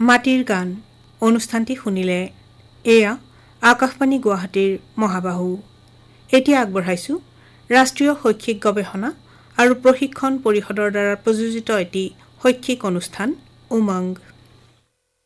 মাটিৰ গান অনুষ্ঠানটি শুনিলে। এয়া আকাশবাণী গুৱাহাটীৰ মহাবাহু। এতিয়া আগবঢ়াইছো ৰাষ্ট্ৰীয় শৈক্ষিক গৱেষণা আৰু প্ৰশিক্ষণ পৰিষদৰ দ্বাৰা প্ৰযোজিত এটি শৈক্ষিক অনুষ্ঠান উমংগ।